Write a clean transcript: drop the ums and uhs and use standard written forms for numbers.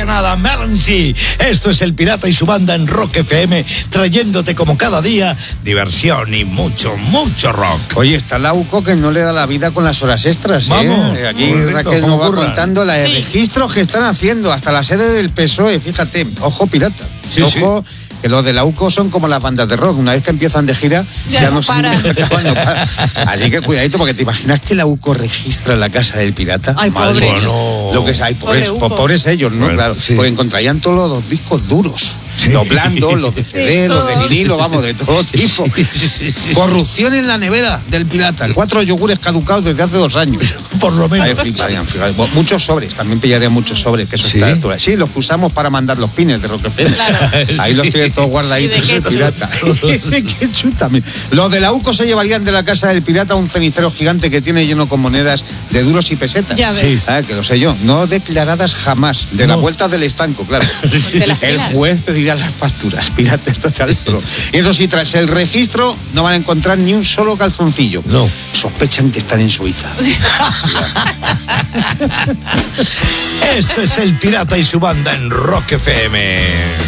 nada, Melancy. Esto es El Pirata y su banda en Rock FM, trayéndote como cada día diversión y mucho, mucho rock. Oye, está la UCO que no le da la vida con las horas extras. Vamos, aquí Raquel nos va contando la de registros que están haciendo hasta la sede del PSOE. Fíjate, ojo pirata. Sí, ojo. Sí. Que los de la UCO son como las bandas de rock. Una vez que empiezan de gira, ya no paran. Así que cuidadito, porque te imaginas que la UCO registra la casa del pirata. Ay, madre, pobres. no. Lo que es, ay, pobres ellos, ¿no? Bueno, claro. Sí. Porque encontrarían todos los discos duros. Sí. Los blandos, los de CD, los de vinilo, vamos, de todo tipo. Sí. Corrupción en la nevera del pirata. 4 yogures caducados desde hace 2 años. Por lo menos. Ahí fliparían. Muchos sobres, también pillarían muchos sobres, que eso ¿Sí? está altura. Sí, los que usamos para mandar los pines de Rock FM. Claro. Ahí los tiene todos guardaditos el pirata. De ketchup también. Los de la UCO se llevarían de la casa del pirata un cenicero gigante que tiene lleno con monedas de duros y pesetas. Ya ves. Sí. Que lo sé yo. No declaradas jamás. De la vuelta del estanco, claro. De las El pilas. juez pedirá las facturas. Pirata, esto está dentro. Y eso sí, tras el registro no van a encontrar ni un solo calzoncillo. No. Sospechan que están en Suiza. Esto es El Pirata y su banda en Rock FM.